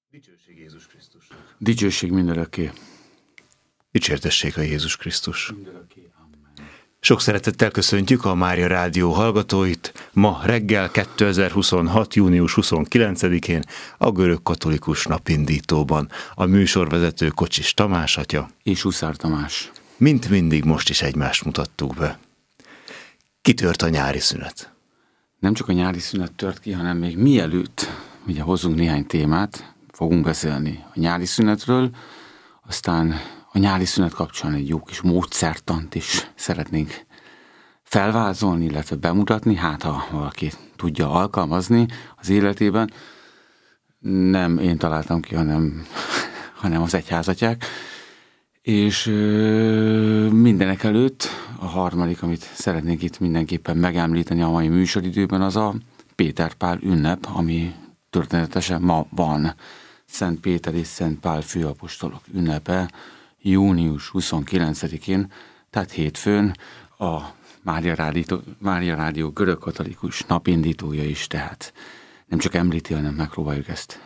Dicsőség Jézus Krisztusnak. Dicsőség mindörökké. Dicsértessék a Jézus Krisztus. Mindörökké. Amen. Sok szeretettel köszöntjük a Mária Rádió hallgatóit. Ma reggel 2026. június 29-én a görögkatolikus napindítóban a műsorvezető Kocsis Tamás atya És Huszár Tamás. mint mindig most is egymást mutattuk be. Kitört a nyári szünet. Nem csak a nyári szünet tört ki, hanem még mielőtt ugye hozzunk néhány témát, fogunk beszélni a nyári szünetről, aztán a nyári szünet kapcsán egy jó kis módszertant is szeretnénk felvázolni, illetve bemutatni, hát ha valaki tudja alkalmazni az életében. Nem én találtam ki, hanem az egyházatják. És mindenek előtt a harmadik, amit szeretnénk itt mindenképpen megemlíteni a mai műsoridőben, az a Péter Pál ünnep, ami történetesen ma van. Szent Péter és Szent Pál főapostolok ünnepe június 29-én, tehát hétfőn a Mária Rádió görögkatolikus napindítója is, tehát nem csak említi, hanem megpróbáljuk ezt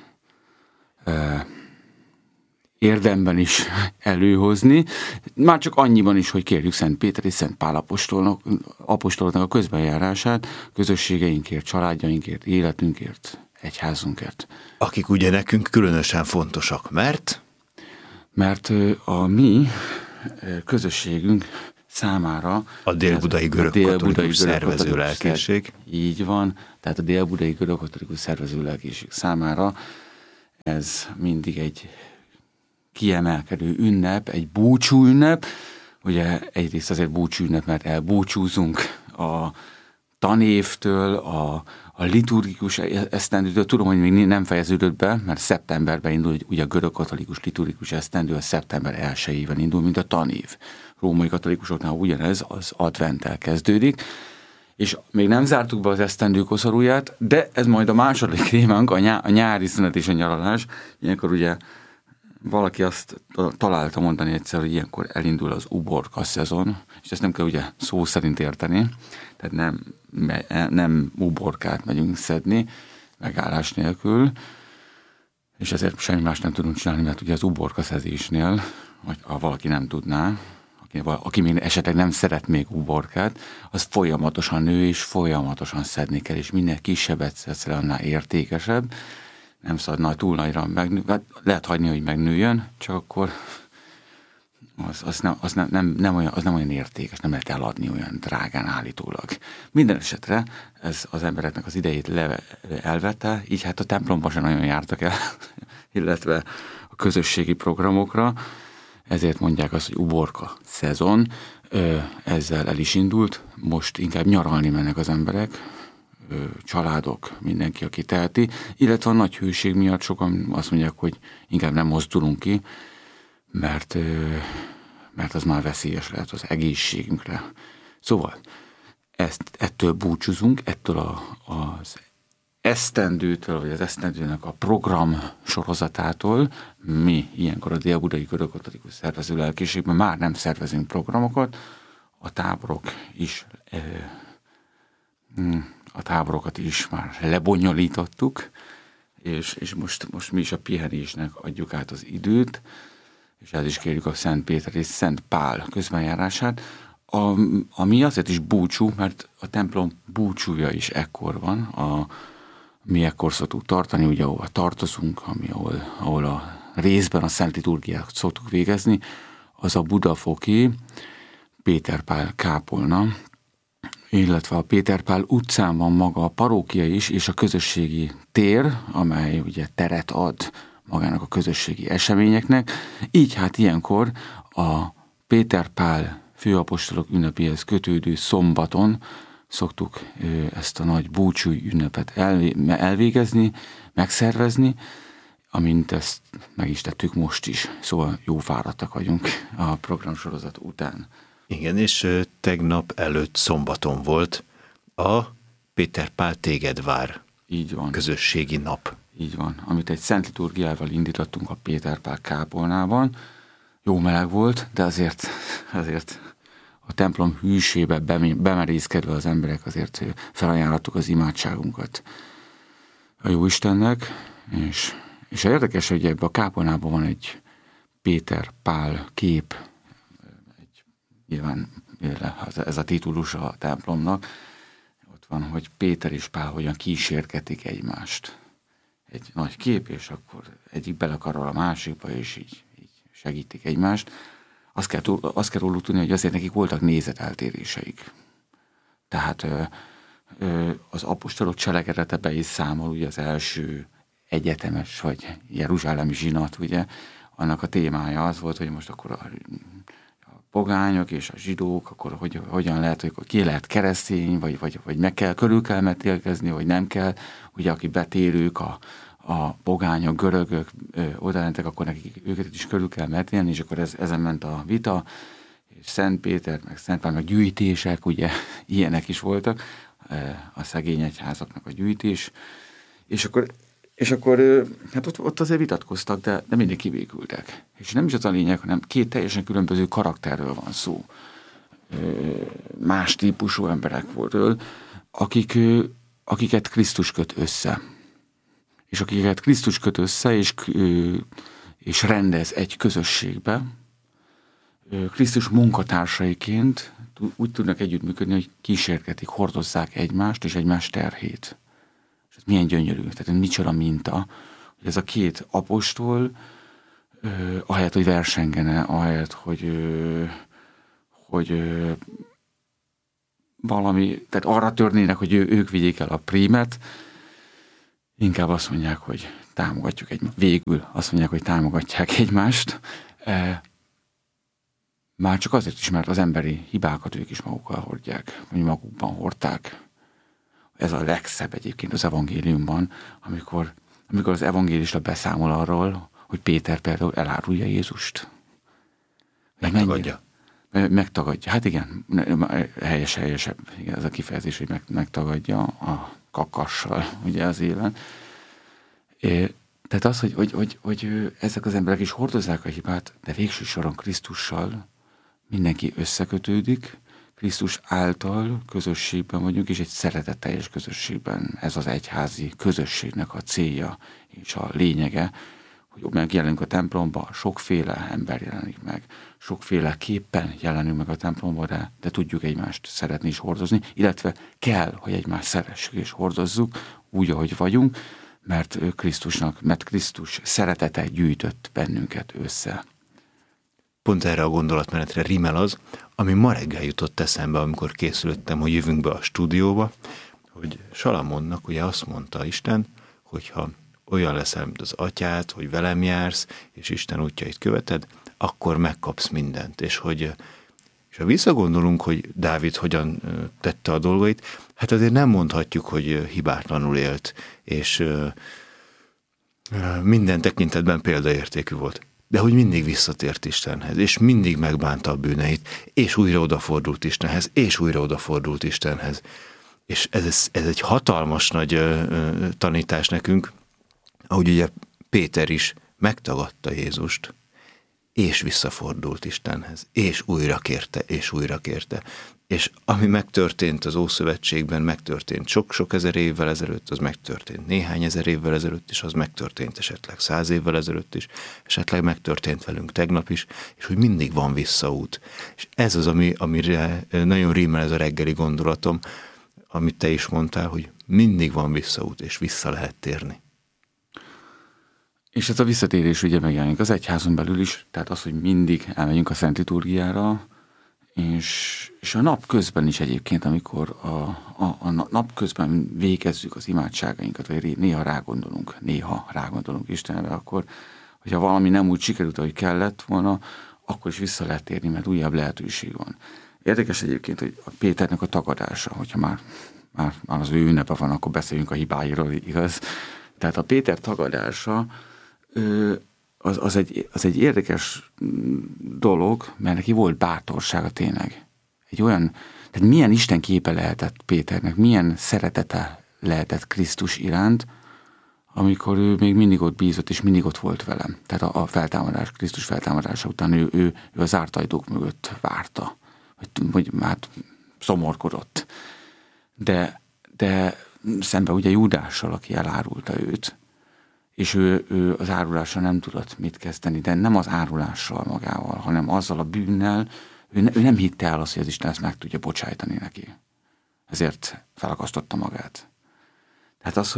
érdemben is előhozni. Már csak annyiban is, hogy kérjük Szent Péter és Szent Pál apostoloknak a közbenjárását, közösségeinkért, családjainkért, életünkért, egyházunkért. Akik ugye nekünk különösen fontosak, mert a mi közösségünk számára a Dél-Budai Görögkatolikus Szervező Lelkészség. Így van, tehát a Dél-Budai Görögkatolikus Szervező Lelkészség számára ez mindig egy kiemelkedő ünnep, egy búcsú ünnep. Ugye egyrészt azért búcsú ünnep, mert elbúcsúzunk a tanévtől, a liturgikus esztendőtől. Tudom, hogy még nem fejeződött be, mert szeptemberben indul, ugye a görögkatolikus liturgikus esztendő a szeptember 1-éven indul, mint a tanév. Római katolikusoknál ugyanez az adventtel kezdődik, és még nem zártuk be az esztendő koszorúját, de ez majd a második témánk, a nyári szünet és a nyaralás. Ilyenkor ugye valaki azt találta mondani egyszer, hogy ilyenkor elindul az uborka szezon, és ezt nem kell ugye szó szerint érteni, tehát nem uborkát megyünk szedni, megállás nélkül, és ezért semmi más nem tudunk csinálni, mert ugye az uborka szedésnél, vagy ha valaki nem tudná, aki még esetleg nem szeret még uborkát, az folyamatosan nő, és folyamatosan szedni kell, és minél kisebbet szedsz le, annál értékesebb. Nem szabad túl nagyra megnő, lehet hagyni, hogy megnőjön, csak akkor az nem olyan értékes, nem lehet eladni olyan drágán állítólag. Minden esetre ez az embereknek az idejét elvette, így hát a templomban sem nagyon jártak el, illetve a közösségi programokra, ezért mondják azt, hogy uborka szezon, ezzel el is indult, most inkább nyaralni mennek az emberek, családok, mindenki, aki teheti, illetve a nagy hőség miatt sokan azt mondják, hogy inkább nem mozdulunk ki, mert az már veszélyes lehet az egészségünkre. Szóval ettől búcsúzunk, ettől az esztendőtől, vagy az esztendőnek a program sorozatától. Mi ilyenkor a Dél-Budai Görögkatolikus Szervező Lelkészségben már nem szervezünk programokat, a táborokat is már lebonyolítottuk, és most mi is a pihenésnek adjuk át az időt, és ez is kérjük a Szent Péter és Szent Pál közbenjárását, ami azért is búcsú, mert a templom búcsúja is ekkor van, mi ekkor szoktuk tartani, ugye ahova tartozunk, ahol a részben a Szent Liturgiát szoktuk végezni, az a budafoki Péter Pál kápolna, illetve a Péter Pál utcán van maga a parókia is, és a közösségi tér, amely ugye teret ad magának a közösségi eseményeknek. Így hát ilyenkor a Péter Pál főapostolok ünnepéhez kötődő szombaton szoktuk ezt a nagy búcsúi ünnepet elvégezni, megszervezni, amint ezt meg is tettük most is. Szóval jó fáradtak vagyunk a programsorozat után. Igen, és tegnap előtt szombaton volt a Péter Pál téged vár. Így van. Közösségi nap. Így van, amit egy szent liturgiával indítottunk a Péter Pál kápolnában. Jó meleg volt, de azért a templom hűsébe bemerészkedve az emberek azért felajánlottuk az imádságunkat a Jóistennek, És érdekes, hogy ebben a kápolnában van egy Péter-Pál kép, nyilván ez a titulus a templomnak, ott van, hogy Péter és Pál hogyan kísérgetik egymást. Egy nagy kép, és akkor egyik belekarol a másikba, és így segítik egymást. Azt kell róluk tudni, hogy azért nekik voltak nézeteltéréseik. Tehát az apostolok cselekedete be is számol, ugye az első egyetemes, vagy jeruzsálemi zsinat, ugye, annak a témája az volt, hogy most akkor a pogányok és a zsidók, akkor hogyan lehet, hogy ki lehet keresztény, vagy körül kell metélkezni, vagy nem kell. Ugye, aki betérők, a pogányok, görögök odalentek, akkor nekik őket is körül kell metélni, és akkor ezen ment a vita, és Szent Péter, meg Szent Pál, meg gyűjtések, ugye, ilyenek is voltak, a szegény egyházaknak a gyűjtés, és akkor hát ott azért vitatkoztak, de mindig kivégültek. És nem is az a lényeg, hanem két teljesen különböző karakterről van szó. Más típusú emberek voltak, akiket Krisztus köt össze. És akiket Krisztus köt össze, és rendez egy közösségbe, Krisztus munkatársaiként úgy tudnak együttműködni, hogy kísérgetik, hordozzák egymást és egymás terhét. És ez milyen gyönyörű, tehát micsoda minta, hogy ez a két apostol, ahelyett, hogy versengene, ahelyett, hogy valami, tehát arra törnének, hogy ők vigyék el a prímet, inkább azt mondják, hogy támogatjuk egymást. Végül azt mondják, hogy támogatják egymást. Már csak azért is, mert az emberi hibákat ők is magukkal hordják, vagy magukban hordták. Ez a legszebb egyébként az evangéliumban, amikor az evangélista beszámol arról, hogy Péter például elárulja Jézust. Megtagadja. Megtagadja. Hát igen, helyesebb igen, ez a kifejezés, hogy megtagadja a kakassal, ugye az élen. Tehát az, hogy ezek az emberek is hordozzák a hibát, de végső soron Krisztussal mindenki összekötődik, Krisztus által közösségben vagyunk, és egy szeretetteljes közösségben. Ez az egyházi közösségnek a célja és a lényege, hogy megjelenünk a templomba, sokféle ember jelenik meg, sokféleképpen jelenünk meg a templomba, de tudjuk egymást szeretni és hordozni, illetve kell, hogy egymást szeressük és hordozzuk úgy, ahogy vagyunk, mert Krisztus szeretete gyűjtött bennünket össze. Pont erre a gondolatmenetre rímel az, ami ma reggel jutott eszembe, amikor készülöttem, hogy jövünk be a stúdióba, hogy Salamonnak ugye azt mondta Isten, hogyha olyan leszel, mint az atyád, hogy velem jársz, és Isten útjait követed, akkor megkapsz mindent. És ha visszagondolunk, hogy Dávid hogyan tette a dolgait, hát azért nem mondhatjuk, hogy hibátlanul élt, és minden tekintetben példaértékű volt. De hogy mindig visszatért Istenhez, és mindig megbánta a bűneit, és újra odafordult Istenhez, és újra odafordult Istenhez. És ez egy hatalmas nagy tanítás nekünk, ahogy ugye Péter is megtagadta Jézust, és visszafordult Istenhez, és újra kérte. És ami megtörtént az Ószövetségben, megtörtént sok-sok ezer évvel ezelőtt, az megtörtént néhány ezer évvel ezelőtt is, az megtörtént esetleg 100 évvel ezelőtt is, esetleg megtörtént velünk tegnap is, és hogy mindig van visszaút. És ez az, amire nagyon rímel ez a reggeli gondolatom, amit te is mondtál, hogy mindig van visszaút, és vissza lehet térni. És ez a visszatérés ugye megjelenik az egyházon belül is, tehát az, hogy mindig elmegyünk a Szent Liturgiára, és a nap közben is egyébként, amikor a nap közben végezzük az imádságainkat, vagy néha rágondolunk Istenre, akkor, hogyha valami nem úgy sikerült, ahogy kellett volna, akkor is vissza lehet térni, mert újabb lehetőség van. Érdekes egyébként, hogy a Péternek a tagadása, hogyha már az ő ünnepe van, akkor beszéljünk a hibáiról, igaz? Tehát a Péter tagadása az egy érdekes dolog, mert neki volt bátorsága tényleg. Egy olyan, tehát milyen Isten képe lehetett Péternek, milyen szeretete lehetett Krisztus iránt, amikor ő még mindig ott bízott, és mindig ott volt velem. Tehát a feltámadás, Krisztus feltámadása után ő a zárt ajtók mögött várta, vagy hát szomorkodott. De szemben ugye Júdással, aki elárulta őt, és ő az árulással nem tudott mit kezdeni, de nem az árulással magával, hanem azzal a bűnnel, ő nem hitte el azt, hogy az Isten ezt meg tudja bocsájtani neki. Ezért felakasztotta magát. Tehát az,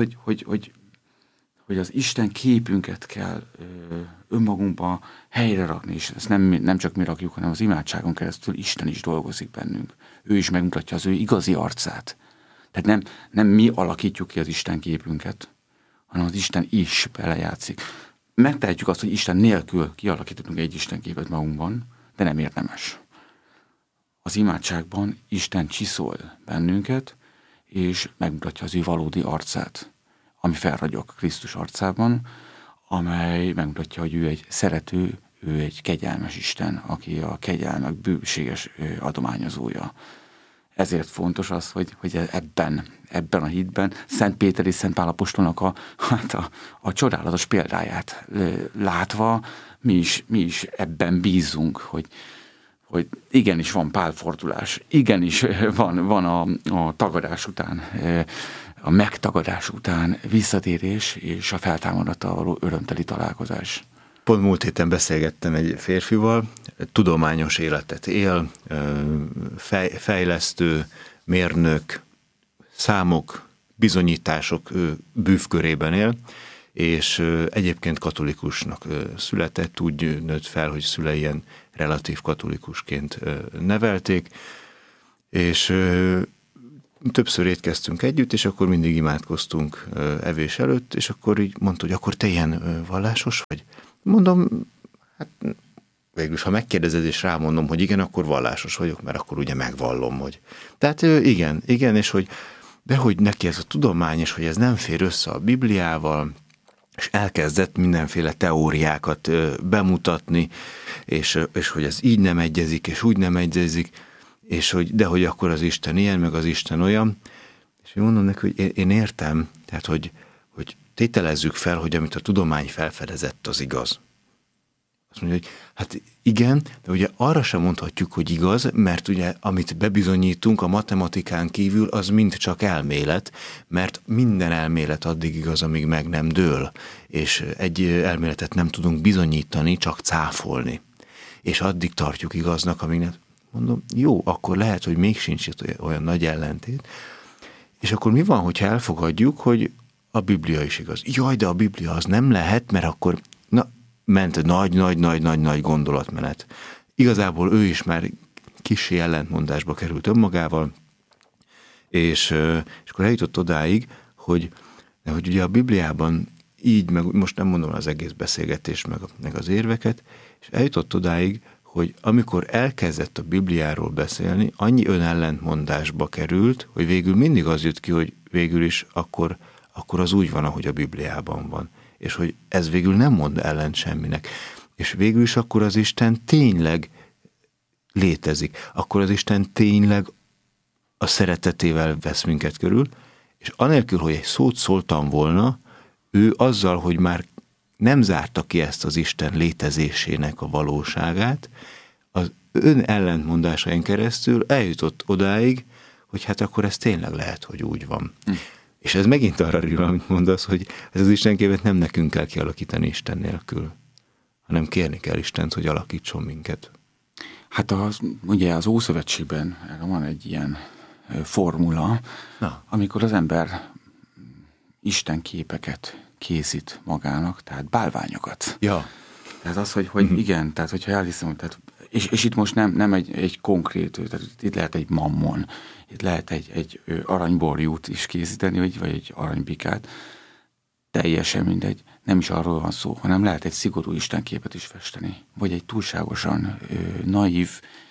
hogy az Isten képünket kell önmagunkba helyre rakni, és ezt nem csak mi rakjuk, hanem az imádságon keresztül Isten is dolgozik bennünk. Ő is megmutatja az ő igazi arcát. Tehát nem mi alakítjuk ki az Isten képünket, hanem az Isten is belejátszik. Megtehetjük azt, hogy Isten nélkül kialakítottunk egy Isten képet magunkban, de nem érdemes. Az imádságban Isten csiszol bennünket, és megmutatja az ő valódi arcát, ami felragyog Krisztus arcában, amely megmutatja, hogy ő egy szerető, ő egy kegyelmes Isten, aki a kegyelmek bőséges adományozója. Ezért fontos az, hogy ebben a hitben Szent Péter és Szent Pál apostolnak a csodálatos példáját látva mi is ebben bízunk, hogy igenis van pálfordulás, igenis van a tagadás után, a megtagadás után visszatérés és a feltámadattal való örömteli találkozás. Pont múlt héten beszélgettem egy férfival, tudományos életet él, fejlesztő, mérnök, számok, bizonyítások bűvkörében él, és egyébként katolikusnak született, úgy nőtt fel, hogy szülei ilyen relatív katolikusként nevelték, és többször étkeztünk együtt, és akkor mindig imádkoztunk evés előtt, és akkor így mondta, hogy akkor te ilyen vallásos vagy? Mondom, hát végülis, ha megkérdezed és rámondom, hogy igen, akkor vallásos vagyok, mert akkor ugye megvallom, hogy. Tehát igen, és hogy de hogy neki ez a tudomány, és hogy ez nem fér össze a Bibliával, és elkezdett mindenféle teóriákat bemutatni, és hogy ez így nem egyezik, és úgy nem egyezik, és de hogy akkor az Isten ilyen, meg az Isten olyan. És én mondom neki, hogy én értem, tehát hogy tételezzük fel, hogy amit a tudomány felfedezett, az igaz. Azt mondja, hogy hát igen, de ugye arra sem mondhatjuk, hogy igaz, mert ugye amit bebizonyítunk a matematikán kívül, az mind csak elmélet, mert minden elmélet addig igaz, amíg meg nem dől, és egy elméletet nem tudunk bizonyítani, csak cáfolni. És addig tartjuk igaznak, amíg nem. Mondom, jó, akkor lehet, hogy még sincs olyan nagy ellentét. És akkor mi van, hogyha elfogadjuk, hogy a Biblia is igaz? Jaj, de a Biblia az nem lehet, mert akkor ment nagy gondolatmenet. Igazából ő is már kissé ellentmondásba került önmagával, és akkor eljutott odáig, hogy ugye a Bibliában így, meg most nem mondom az egész beszélgetést, meg az érveket, és eljutott odáig, hogy amikor elkezdett a Bibliáról beszélni, annyi önellentmondásba került, hogy végül mindig az jött ki, hogy végül is akkor az úgy van, ahogy a Bibliában van. És hogy ez végül nem mond ellent semminek. És végül is akkor az Isten tényleg létezik. Akkor az Isten tényleg a szeretetével vesz minket körül, és anélkül, hogy egy szót szóltam volna, ő azzal, hogy már nem zárta ki ezt az Isten létezésének a valóságát, az ön ellentmondásain keresztül eljutott odáig, hogy hát akkor ez tényleg lehet, hogy úgy van. És ez megint arra rír, amit mondasz, hogy ez az Istenképet nem nekünk kell kialakítani Isten nélkül, hanem kérni kell Istent, hogy alakítson minket. Hát ugye az Ószövetségben van egy ilyen formula, amikor az ember istenképeket készít magának, tehát bálványokat. Ja. Tehát az, hogy igen, tehát hogyha elhiszem, tehát, és itt most nem egy konkrét, tehát itt lehet egy mammon, itt lehet egy aranyborjút is készíteni, vagy egy aranybikát, teljesen mindegy, nem is arról van szó, hanem lehet egy szigorú istenképet is festeni, vagy egy túlságosan naív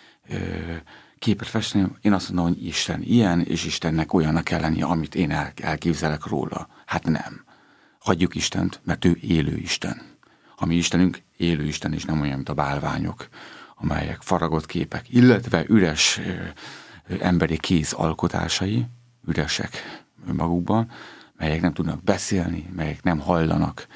képet festeni. Én azt mondom, hogy Isten ilyen, és Istennek olyannak kell lennie, amit én elképzelek róla. Hát nem. Hagyjuk Istent, mert ő élő Isten. A mi Istenünk élő Isten, és nem olyan, mint a bálványok, amelyek faragott képek, illetve üres emberi kéz alkotásai, üresek önmagukban, melyek nem tudnak beszélni, melyek nem hallanak,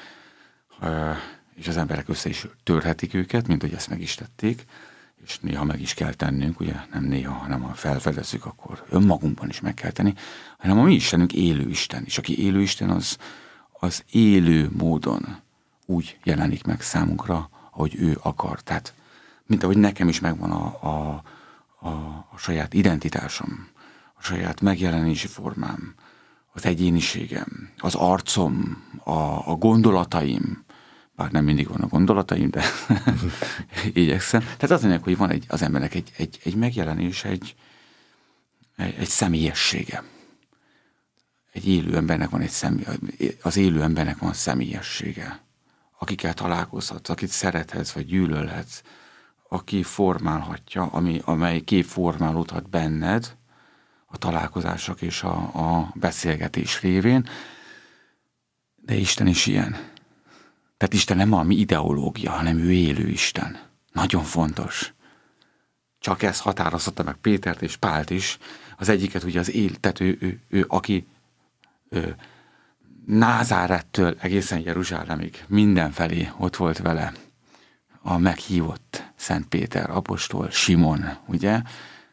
és az emberek össze is törhetik őket, mint hogy ezt meg is tették, és néha meg is kell tennünk, ugye nem néha, hanem ha felfedezzük, akkor önmagunkban is meg kell tenni, hanem a mi Istenünk élő Isten, és aki élő Isten, az élő módon úgy jelenik meg számunkra, ahogy ő akar. Tehát, mint ahogy nekem is megvan a saját identitásom, a saját megjelenési formám, az egyéniségem, az arcom, a gondolataim, bár nem mindig van a gondolataim, de igyekszem. Tehát az lényeg, hogy van az embernek egy megjelenés, egy személyessége. Egy élő embernek van az élő embernek van személyessége. Akikkel találkozhatsz, akit szerethetsz, vagy gyűlölhetsz, aki formálhatja, amely kép formálódhat benned a találkozások és a beszélgetés révén. De Isten is ilyen. Tehát Isten nem valami ideológia, hanem ő élő Isten. Nagyon fontos. Csak ez határoztatta meg Pétert és Pált is. Az egyiket ugye tehát ő aki Názárettől egészen Jeruzsálemig mindenfelé ott volt vele a meghívott Szent Péter apostol, Simon, ugye,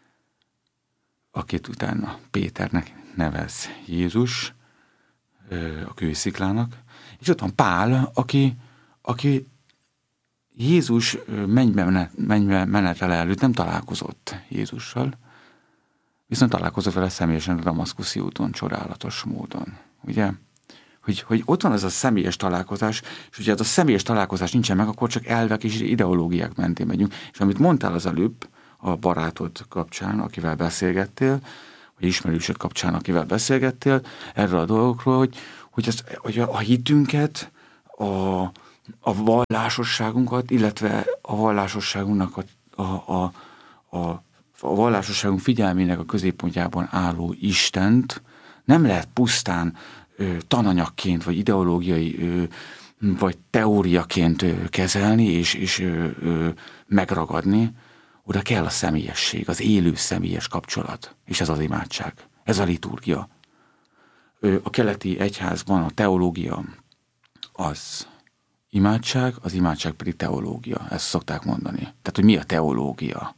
akit utána Péternek nevez Jézus, a kősziklának, és ott van Pál, aki Jézus mennybe menetele előtt nem találkozott Jézussal, viszont találkozott vele személyesen a Damaszkuszi úton, csodálatos módon, ugye? Hogy ott van ez a személyes találkozás, és ugye ez a személyes találkozás nincsen meg, akkor csak elvek és ideológiák mentén megyünk. És amit mondtál az előbb a barátod kapcsán, akivel beszélgettél, vagy ismerősöd kapcsán, akivel beszélgettél, erről a dolgokról, hogy a hitünket, a vallásosságunkat, illetve a vallásosságunknak a vallásosságunk figyelmének a középpontjában álló Istent nem lehet pusztán tananyagként, vagy ideológiai, vagy teóriaként kezelni, és megragadni. Oda kell a személyesség, az élő személyes kapcsolat, és ez az imádság, ez a liturgia. A keleti egyházban a teológia az imádság, az imádság pedig teológia, ezt szokták mondani. Tehát, hogy mi a teológia?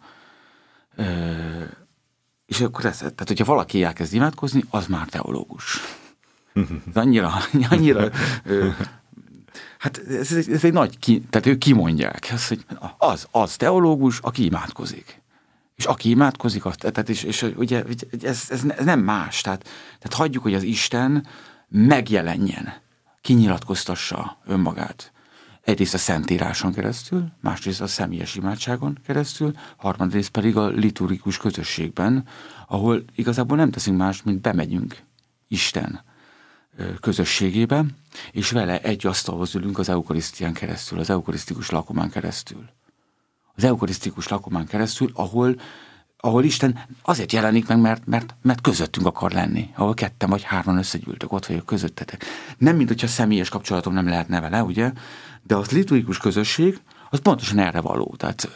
És akkor tehát, hogyha valaki elkezd imádkozni, az már teológus. Ez annyira hát ez egy nagy, tehát ők kimondják, hogy az teológus, aki imádkozik. És aki imádkozik, és ugye ez nem más. Tehát hagyjuk, hogy az Isten megjelenjen, kinyilatkoztassa önmagát. Egyrészt a Szentíráson keresztül, másrészt a személyes imádságon keresztül, harmadrészt pedig a liturgikus közösségben, ahol igazából nem teszünk más, mint bemegyünk Isten közösségébe, és vele egy asztalhoz ülünk az eukarisztián keresztül, az eukarisztikus lakomán keresztül. Az eukarisztikus lakomán keresztül, ahol Isten azért jelenik meg, mert közöttünk akar lenni, ahol ketten vagy hárman összegyűltök, ott vagyok közöttetek. Nem, mint hogyha személyes kapcsolatom nem lehetne vele, ugye? De a liturgikus közösség, az pontosan erre való. Tehát,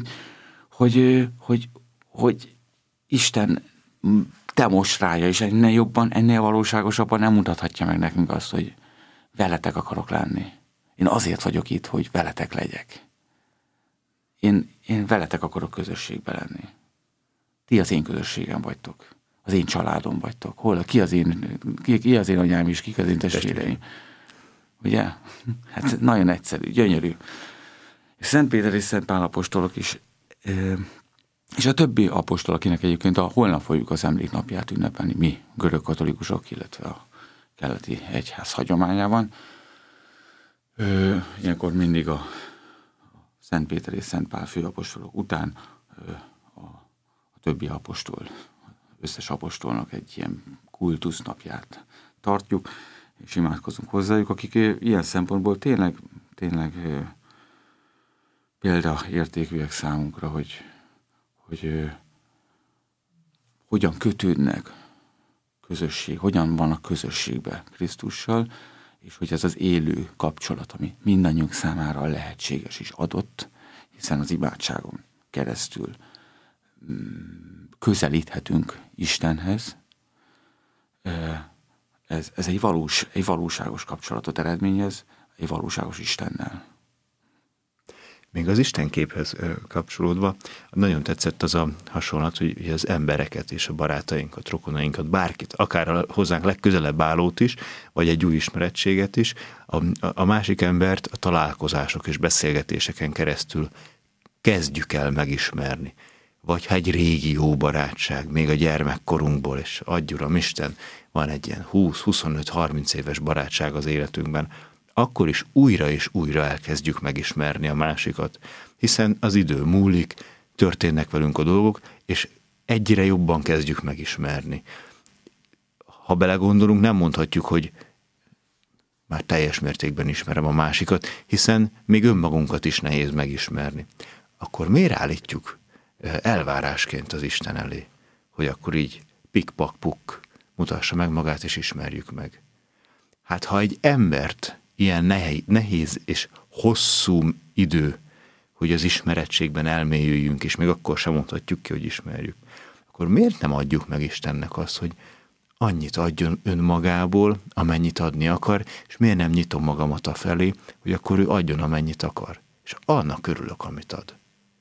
hogy Isten demonstrálja, és ennél jobban, ennél valóságosabban nem mutathatja meg nekünk azt, hogy veletek akarok lenni. Én azért vagyok itt, hogy veletek legyek. Én veletek akarok közösségbe lenni. Ti az én közösségem vagytok. Az én családom vagytok. Ki az én anyám is, kik az én testvéreim. Ugye? Hát nagyon egyszerű, gyönyörű. Szent Péter és Szent Pál apostolok is, és a többi apostol, akinek egyébként holnap fogjuk az emléknapját ünnepelni, mi görög katolikusok, illetve a keleti egyház hagyományában. Ilyenkor mindig a Szent Péter és Szent Pál főapostolok után a többi apostol, összes apostolnak egy ilyen kultusznapját tartjuk, és imádkozunk hozzájuk, akik ilyen szempontból tényleg példaértékűek számunkra, hogy hogyan kötődnek közösség, hogyan vannak közösségbe Krisztussal, és hogy ez az élő kapcsolat, ami mindannyiunk számára lehetséges és adott, hiszen az imádságon keresztül közelíthetünk Istenhez. Ez egy valóságos kapcsolatot eredményez, egy valóságos Istennel. Még az Istenképhez kapcsolódva nagyon tetszett az a hasonlat, hogy az embereket és a barátainkat, rokonainkat, bárkit, akár a hozzánk legközelebb állót is, vagy egy új ismerettséget is, a másik embert a találkozások és beszélgetéseken keresztül kezdjük el megismerni. Vagy ha egy régi jó barátság, még a gyermekkorunkból, és adj Uram Isten, van egy ilyen 20-25-30 éves barátság az életünkben, akkor is újra és újra elkezdjük megismerni a másikat, hiszen az idő múlik, történnek velünk a dolgok, és egyre jobban kezdjük megismerni. Ha belegondolunk, nem mondhatjuk, hogy már teljes mértékben ismerem a másikat, hiszen még önmagunkat is nehéz megismerni. Akkor miért állítjuk elvárásként az Isten elé, hogy akkor így pik-pak-puk mutassa meg magát, és ismerjük meg? Hát ha egy embert ilyen nehéz és hosszú idő, hogy az ismerettségben elmélyüljünk, és még akkor sem mondhatjuk ki, hogy ismerjük, akkor miért nem adjuk meg Istennek azt, hogy annyit adjon önmagából, amennyit adni akar, és miért nem nyitom magamat afelé, hogy akkor ő adjon, amennyit akar. És annak örülök, amit ad.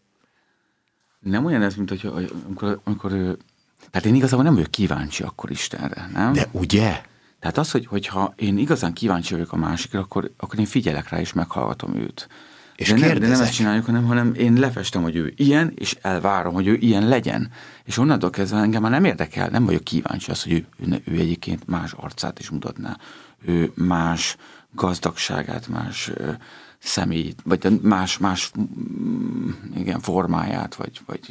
Nem olyan ez, mint hogy amikor ő... Tehát én igazából nem vagyok kíváncsi akkor Istenre, nem? De ugye? Tehát az, hogyha én igazán kíváncsi vagyok a másikra, akkor én figyelek rá és meghallgatom őt. És de nem ezt csináljuk, hanem én lefestem, hogy ő ilyen, és elvárom, hogy ő ilyen legyen. És onnantól kezdve engem már nem érdekel, nem vagyok kíváncsi az, hogy ő egyébként más arcát is mutatná. Ő más gazdagságát, más személyt, vagy más igen, formáját, vagy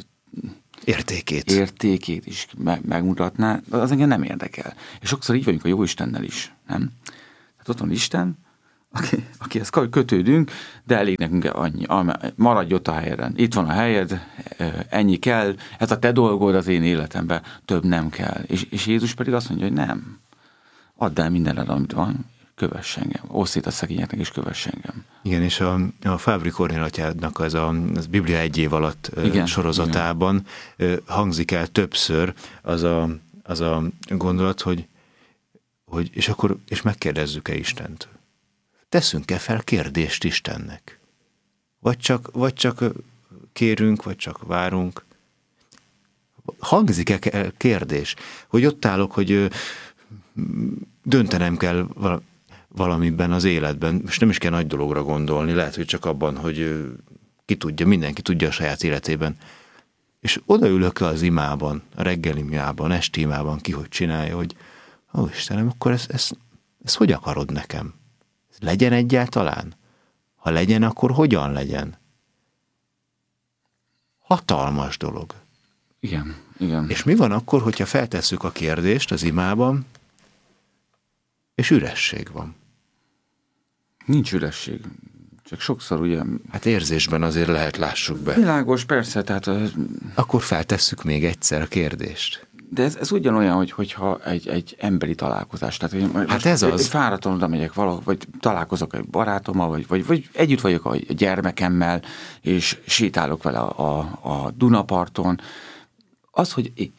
értékét is megmutatná, az engem nem érdekel. És sokszor így vagyunk a jó Istennel is, nem? Tehát ott van Isten, akihez kötődünk, de elég nekünk annyi, maradj ott a helyeden. Itt van a helyed, ennyi kell, ez a te dolgod az én életemben, több nem kell. És Jézus pedig azt mondja, hogy nem. Add el mindenre, amit van, kövess engem. Osszd szét a szegényeknek, és kövess engem. Igen, és a Fábri Kornél atyádnak az Biblia egy év alatt sorozatában hangzik el többször az a gondolat, hogy és megkérdezzük-e Istent. Teszünk-e fel kérdést Istennek? Vagy csak kérünk, vagy csak várunk? Hangzik-e kérdés? Hogy ott állok, hogy döntenem kell valamiben az életben, most nem is kell nagy dologra gondolni, lehet, hogy csak abban, hogy mindenki tudja a saját életében. És odaülök az imában, a reggeli imában, esti imában, ki hogy csinálja, hogy ó Istenem, akkor ezt hogy akarod nekem? Legyen egyáltalán? Ha legyen, akkor hogyan legyen? Hatalmas dolog. Igen. És mi van akkor, hogyha feltesszük a kérdést az imában, és üresség van? Nincs üresség. Csak sokszor ugye... Hát érzésben azért lehet, lássuk be. Világos, persze, tehát... Akkor feltesszük még egyszer a kérdést. De ez ugyanolyan, hogyha egy emberi találkozás. Tehát én hát ez az. Fáradtan oda megyek valahol, vagy találkozok egy barátommal, vagy együtt vagyok a gyermekemmel, és sétálok vele a Dunaparton. Az, hogy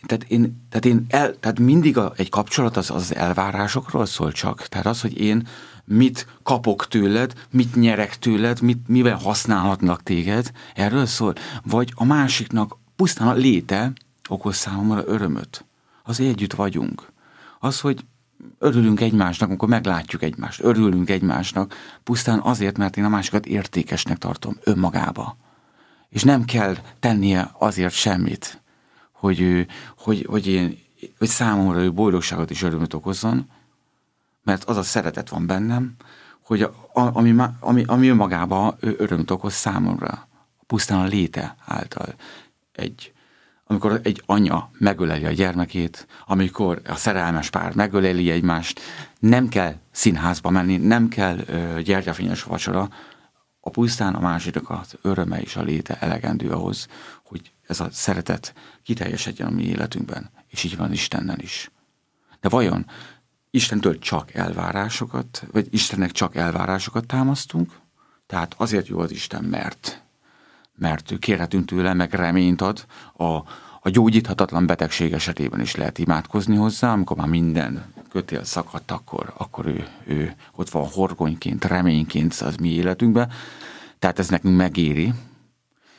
tehát mindig egy kapcsolat az elvárásokról szól csak. Tehát az, hogy én mit kapok tőled, mit nyerek tőled, mivel használhatnak téged, erről szól. Vagy a másiknak pusztán a léte okoz számomra örömöt. Az, együtt vagyunk. Az, hogy örülünk egymásnak, amikor meglátjuk egymást. Örülünk egymásnak pusztán azért, mert én a másikat értékesnek tartom önmagába. És nem kell tennie azért semmit, hogy számomra ő boldogságot és örömöt okozzon, mert az a szeretet van bennem, hogy ami önmagában örömöt okoz számomra, pusztán a léte által. Amikor egy anya megöleli a gyermekét, amikor a szerelmes pár megöleli egymást, nem kell színházba menni, nem kell gyertyafényes vacsora, a pusztán a másiknak az öröme és a léte elegendő ahhoz, hogy ez a szeretet kiteljesedjen a mi életünkben, és így van Istennel is. De vajon Istentől csak elvárásokat, vagy Istennek csak elvárásokat támasztunk? Tehát azért jó az Isten, mert kérhetünk tőle, meg reményt ad, a gyógyíthatatlan betegség esetében is lehet imádkozni hozzá, amikor már minden kötél szakadt, akkor ő ott van horgonyként, reményként az mi életünkben. Tehát ez nekünk megéri,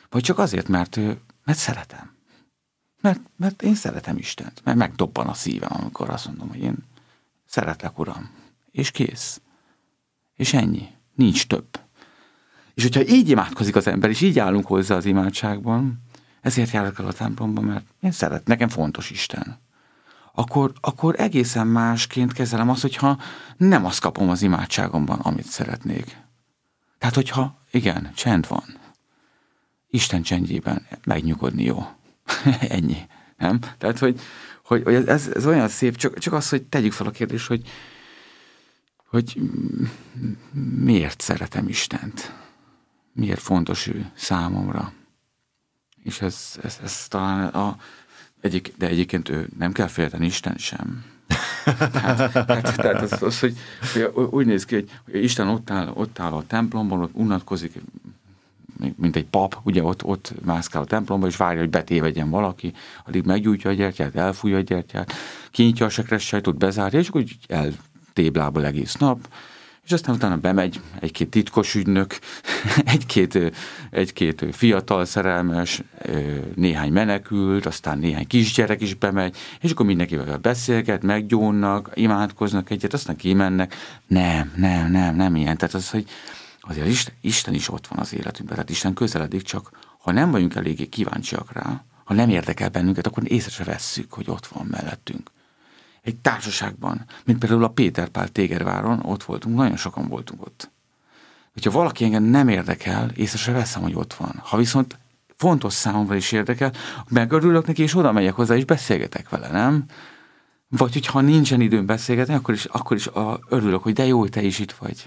Vagy csak azért, mert szeretem. Mert én szeretem Istent. Mert megdobban a szívem, amikor azt mondom, hogy én szeretlek, Uram. És kész. És ennyi. Nincs több. És hogyha így imádkozik az ember, és így állunk hozzá az imádságban, ezért járok el a templomba, mert nekem fontos Isten. Akkor egészen másként kezelem azt, hogyha nem azt kapom az imádságomban, amit szeretnék. Tehát, hogyha igen, csend van. Isten csendjében megnyugodni jó. Ennyi. Nem? Tehát, hogy ez olyan szép, csak az, hogy tegyük fel a kérdést, hogy miért szeretem Istent? Miért fontos ő számomra? És ez talán de egyébként ő nem kell félteni Isten sem. Tehát az, hogy úgy néz ki, hogy Isten ott áll a templomban, ott unatkozik, mint egy pap, ugye ott mászkál a templomban, és várja, hogy betévedjen valaki, addig meggyújtja a gyertyát, elfújja a gyertyát, kinyitja a sekresszajtót, bezárja, és akkor úgy eltéblából egész nap, és aztán utána bemegy egy-két titkos ügynök, egy-két fiatal szerelmes, néhány menekült, aztán néhány kisgyerek is bemegy, és akkor mindenkivel beszélget, meggyónnak, imádkoznak egyet, aztán kimennek. Nem ilyen. Tehát az, hogy azért Isten is ott van az életünkben, tehát Isten közeledik, csak ha nem vagyunk eléggé kíváncsiak rá, ha nem érdekel bennünket, akkor észre se vesszük, hogy ott van mellettünk. Egy társaságban, mint például a Péter Pál Tégerváron, ott voltunk, nagyon sokan voltunk ott. Hogyha valaki engem nem érdekel, észre se veszem, hogy ott van. Ha viszont fontos számomra is érdekel, megörülök neki, és oda megyek hozzá, és beszélgetek vele, nem? Vagy hogyha nincsen időm beszélgetni, akkor is örülök, hogy de jó, hogy te is itt vagy.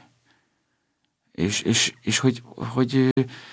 És hogy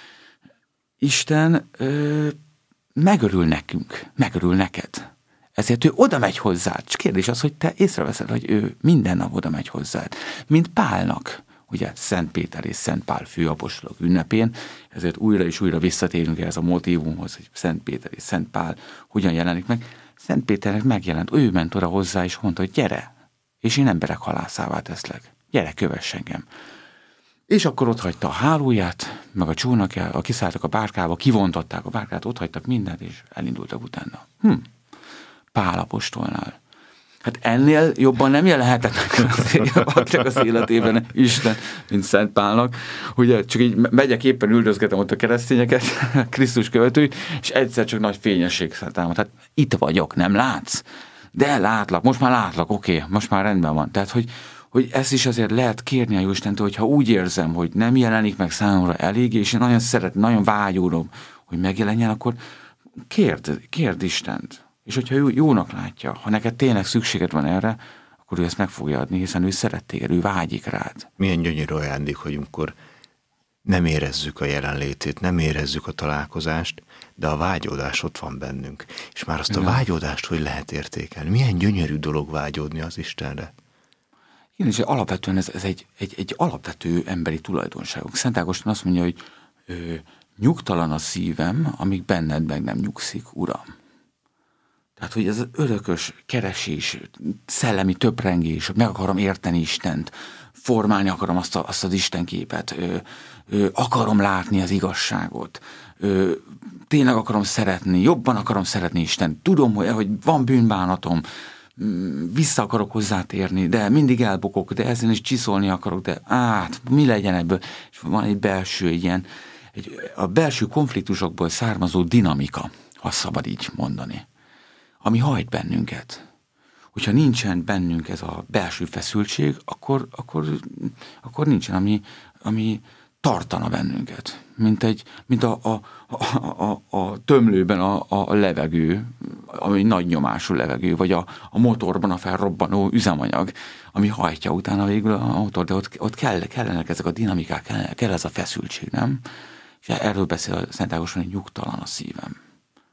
Isten megörül nekünk, megörül neked. Ezért ő oda megy hozzád. És kérdés az, hogy te észreveszed, hogy ő minden nap oda megy hozzád. Mint Pálnak, ugye Szent Péter és Szent Pál főapostolok ünnepén, ezért újra és újra visszatérünk ehhez a motívumhoz, hogy Szent Péter és Szent Pál hogyan jelenik meg. Szent Péternek megjelent, ő ment oda hozzá, és mondta, hogy gyere, és én emberek halászává teszlek. Gyere, kövess engem. És akkor ott hagyta a hálóját, meg a csónakját, kiszálltak a bárkába, kivontották a bárkát, ott hagytak mindent, és elindultak utána. Pál apostolnál. Hát ennél jobban nem jelenhetett az életében Isten, mint Szent Pálnak. Ugye csak így megyek, éppen üldözgetem ott a keresztényeket, Krisztus követőit, és egyszer csak nagy fényesség támad. Hát itt vagyok, nem látsz? De látlak, most már látlak, oké, most már rendben van. Tehát, hogy ezt is azért lehet kérni a Jóistentől, hogyha úgy érzem, hogy nem jelenik meg számomra elég, és én nagyon szeretem, nagyon vágyódom, hogy megjelenjen, akkor kérd Istent. És hogyha ő jónak látja, ha neked tényleg szükséged van erre, akkor ő ezt meg fogja adni, hiszen ő szeret téged, ő vágyik rád. Milyen gyönyörű ajándék, hogy amikor nem érezzük a jelenlétét, nem érezzük a találkozást, de a vágyódás ott van bennünk. És már azt a vágyódást hogy lehet értékelni? Milyen gyönyörű dolog vágyódni az Istenre? Igen, és alapvetően ez egy alapvető emberi tulajdonságunk. Szent Ágoston azt mondja, hogy nyugtalan a szívem, amíg benned meg nem nyugszik, Uram. Tehát, hogy ez az örökös keresés, szellemi töprengés, meg akarom érteni Istent, formálni akarom azt az Istenképet, akarom látni az igazságot, tényleg akarom szeretni, jobban akarom szeretni Istent, tudom, hogy van bűnbánatom, vissza akarok hozzátérni, de mindig elbukok, de ezen is csiszolni akarok, de mi legyen ebből? És van egy belső a belső konfliktusokból származó dinamika, ha szabad így mondani, ami hajt bennünket. Hogyha nincsen bennünk ez a belső feszültség, akkor nincsen, ami tartana bennünket. Mint a tömlőben a levegő, ami nagy nyomású levegő, vagy a motorban a felrobbanó üzemanyag, ami hajtja utána végül a motor, de ott kellenek ezek a dinamikák, kell ez a feszültség, nem? És erről beszél Szent Ágoston, hogy nyugtalan a szívem.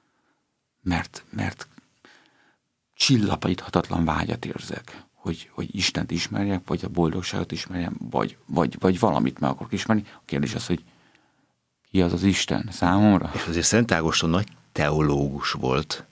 Mert csillapíthatatlan vágyat érzek, hogy Istent ismerjek, vagy a boldogságot ismerjem, vagy valamit meg akarok ismerni. A kérdés az, hogy ki az az Isten számomra? És azért Szent Ágoston nagy teológus volt.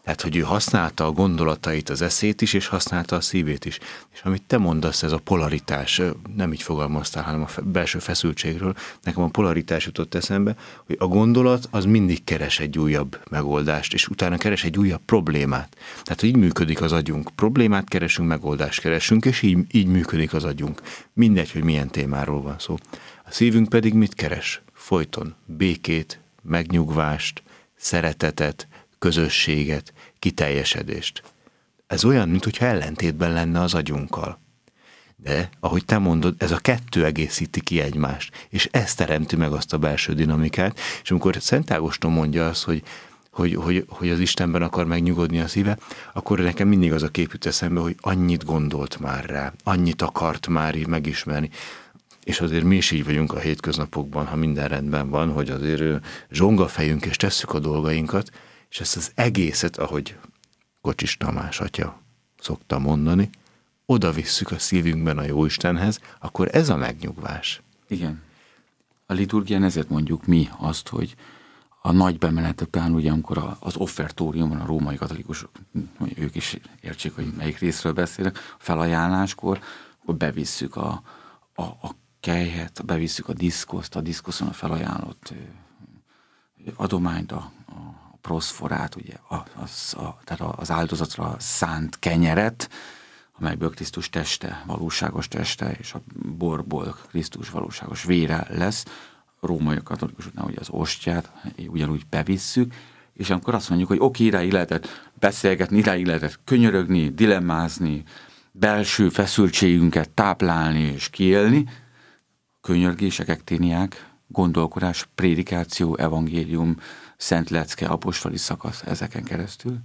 Tehát, hogy ő használta a gondolatait, az eszét is, és használta a szívét is. És amit te mondasz, ez a polaritás, nem így fogalmaztál, hanem a belső feszültségről, nekem a polaritás jutott eszembe, hogy a gondolat az mindig keres egy újabb megoldást, és utána keres egy újabb problémát. Tehát, hogy így működik az agyunk. Problémát keresünk, megoldást keresünk, és így működik az agyunk. Mindegy, hogy milyen témáról van szó. A szívünk pedig mit keres? Folyton békét, megnyugvást, szeretetet, közösséget, kiteljesedést. Ez olyan, mintha ellentétben lenne az agyunkkal. De, ahogy te mondod, ez a kettő egészíti ki egymást, és ez teremti meg azt a belső dinamikát, és amikor Szent Ágoston mondja azt, hogy az Istenben akar megnyugodni a szíve, akkor nekem mindig az a kép jut eszembe, hogy annyit gondolt már rá, annyit akart már megismerni. És azért mi is így vagyunk a hétköznapokban, ha minden rendben van, hogy azért zsongafejünk és tesszük a dolgainkat, és ezt az egészet, ahogy Kocsis Tamás atya szokta mondani, oda visszük a szívünkben a Jóistenhez, akkor ez a megnyugvás. Igen. A liturgián ezért mondjuk mi azt, hogy a nagy bemenet után, ugye, amikor az offertóriumon a római katolikusok, ők is értsék, hogy melyik részről beszélek, a felajánláskor, akkor bevisszük a kelyhet, bevisszük a diszkoszt, a diszkoszon a felajánlott adományt, a proszforát, ugye, tehát az áldozatra szánt kenyeret, amelyből Krisztus teste, valóságos teste, és a borból Krisztus valóságos vére lesz. A római katolikusoknál ugye az ostját ugyanúgy bevisszük, és akkor azt mondjuk, hogy oké, idáig lehetett beszélgetni, idáig lehetett könyörögni, dilemmázni, belső feszültségünket táplálni és kiélni. Könyörgések, ekténiák, gondolkodás, prédikáció, evangélium, szent lecke, apostoli szakasz ezeken keresztül.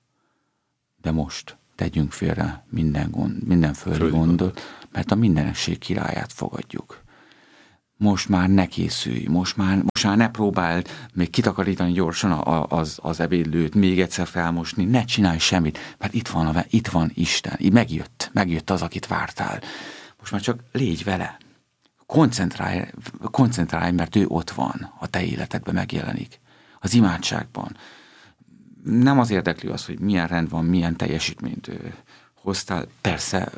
De most tegyünk félre minden földi gondot, mert a mindenesség királyát fogadjuk. Most már ne készülj, most már ne próbáld még kitakarítani gyorsan az ebédlőt, még egyszer felmosni, ne csinálj semmit, mert itt van Isten, megjött az, akit vártál. Most már csak légy vele. Koncentrálj, mert ő ott van, a te életedben megjelenik. Az imádságban. Nem az érdekli az, hogy milyen rend van, milyen teljesítményt hoztál. Persze,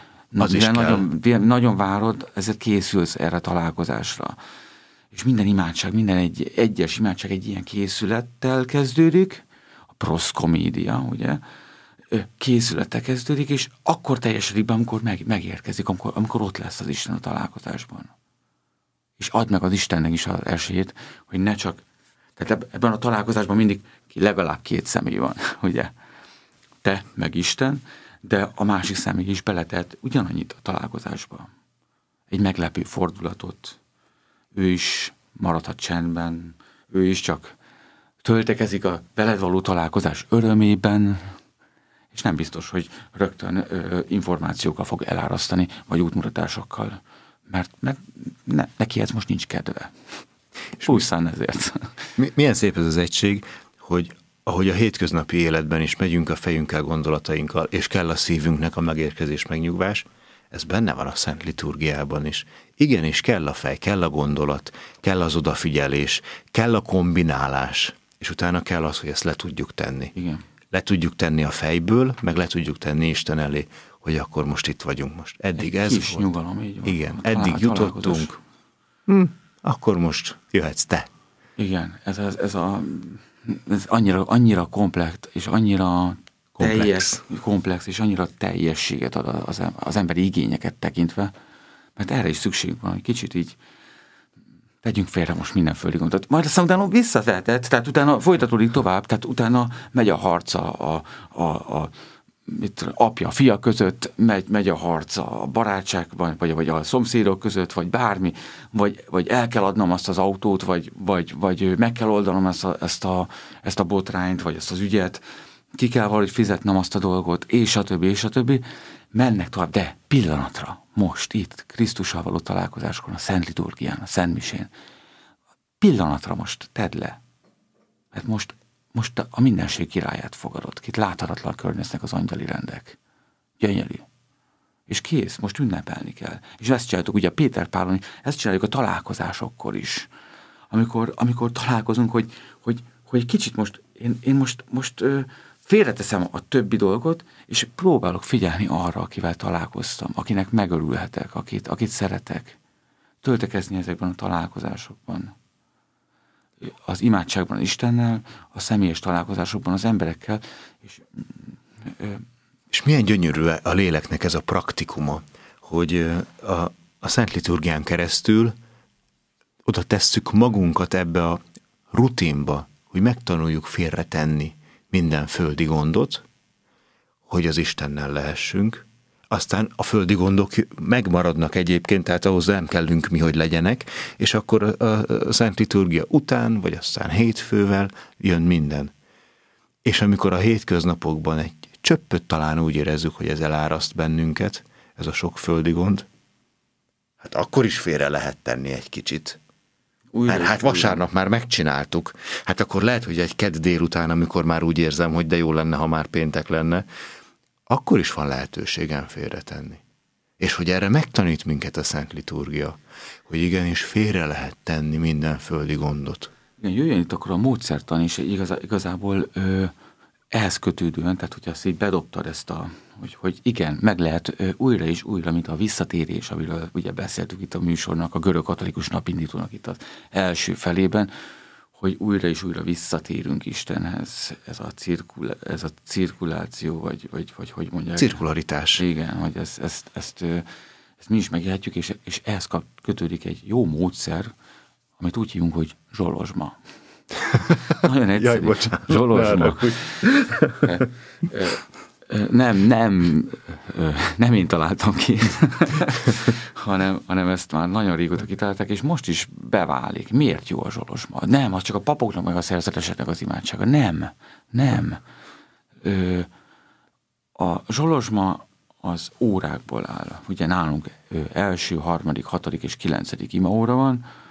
nagyon várod, ezért készülsz erre a találkozásra. És minden imádság, minden egyes imádság egy ilyen készülettel kezdődik, a proszkomédia, ugye, készülettel kezdődik, és akkor teljesedik be, amikor megérkezik, amikor ott lesz az Isten a találkozásban. És add meg az Istennek is az esélyt, hogy ne csak, tehát ebben a találkozásban mindig legalább két személy van, ugye? Te meg Isten, de a másik személy is beletett ugyanannyit a találkozásba. Egy meglepő fordulatot. Ő is maradhat csendben, ő is csak töltekezik a veled való találkozás örömében, és nem biztos, hogy rögtön információkkal fog elárasztani, vagy útmutatásokkal, mert neki ez most nincs kedve. Pusztán ezért. Milyen szép ez az egység, hogy ahogy a hétköznapi életben is megyünk a fejünkkel, gondolatainkkal, és kell a szívünknek a megérkezés, megnyugvás, ez benne van a Szent Liturgiában is. Igenis kell a fej, kell a gondolat, kell az odafigyelés, kell a kombinálás, és utána kell az, hogy ezt le tudjuk tenni. Igen. Le tudjuk tenni a fejből, meg le tudjuk tenni Isten elé, hogy akkor most itt vagyunk most. Eddig ez kis volt. Nyugalom, így van. Igen, eddig jutottunk. Akkor most jöhetsz te. Igen, ez annyira komplex, és annyira komplex, és annyira teljességet ad az emberi igényeket tekintve, mert erre is szükségünk van, hogy kicsit így tegyünk félre most minden földi gondot. Majd aztán utána visszavehetett, tehát utána folytatódik tovább, tehát utána megy a harc apja, fia között, megy a harc a barátságban, vagy a szomszédok között, vagy bármi, vagy el kell adnom azt az autót, vagy meg kell oldanom ezt a botrányt, vagy ezt az ügyet, ki kell valahogy fizetnem azt a dolgot, és a többi, mennek tovább, de pillanatra, most itt, Krisztussal való találkozáskor, a Szent Liturgián, a Szent Misén, pillanatra most tedd le, mert most a mindenség királyát fogadott, kit láthatatlan környeznek az angyali rendek. Gyönyörű. És kész, most ünnepelni kell. És ezt csináltuk, ugye Péter Pálon, ezt csináljuk a találkozásokkor is. Amikor találkozunk, hogy kicsit most, én most félreteszem a többi dolgot, és próbálok figyelni arra, akivel találkoztam, akinek megörülhetek, akit szeretek. Töltekezni ezekben a találkozásokban. Az imádságban Istennel, a személyes találkozásokban az emberekkel. És milyen gyönyörű a léleknek ez a praktikuma, hogy a Szent Liturgián keresztül oda tesszük magunkat ebbe a rutinba, hogy megtanuljuk félretenni minden földi gondot, hogy az Istennel lehessünk. Aztán a földi gondok megmaradnak egyébként, tehát ahhoz nem kellünk mi, hogy legyenek, és akkor a Szent Liturgia után, vagy aztán hétfővel jön minden. És amikor a hétköznapokban egy csöppöt talán úgy érezzük, hogy ez eláraszt bennünket, ez a sok földi gond, hát akkor is félre lehet tenni egy kicsit. Mert hát vasárnap már megcsináltuk. Hát akkor lehet, hogy egy kedd délután, amikor már úgy érzem, hogy de jó lenne, ha már péntek lenne, akkor is van lehetőségem félretenni. És hogy erre megtanít minket a Szent Liturgia, hogy igenis félre lehet tenni minden földi gondot. Igen, jöjjön itt akkor a módszertan is igazából ehhez kötődően, tehát hogy azt így bedobtad ezt hogy igen, meg lehet újra és újra, mint a visszatérés, amiről ugye beszéltük itt a műsornak, a görögkatolikus napindítónak itt az első felében, hogy újra és újra visszatérünk Istenhez, ez a cirkuláció, vagy hogy mondják? Cirkularitás. Igen, hogy ezt mi is megélhetjük, és ehhez kötődik egy jó módszer, amit úgy hívunk, hogy zsolozsma. Nagyon egyszerű. Jaj, zsolozsma. Nem én találtam ki, hanem ezt már nagyon régóta kitalálták, és most is beválik. Miért jó a zsolozsma? Nem, az csak a papoknak, meg a szerzeteseknek az imádsága. Nem. A zsolozsma az órákból áll. Ugye nálunk első, harmadik, hatodik és 9. imaóra van,